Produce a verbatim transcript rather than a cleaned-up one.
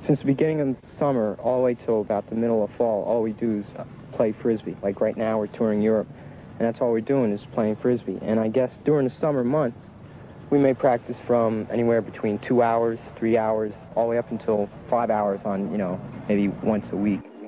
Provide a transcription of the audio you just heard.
since the beginning of the summer all the way till about the middle of fall, all we do is play Frisbee. Like right now, we're touring Europe, and that's all we're doing is playing Frisbee. And I guess during the summer months, we may practice from anywhere between two hours, three hours, all the way up until five hours on, you know, maybe once a week.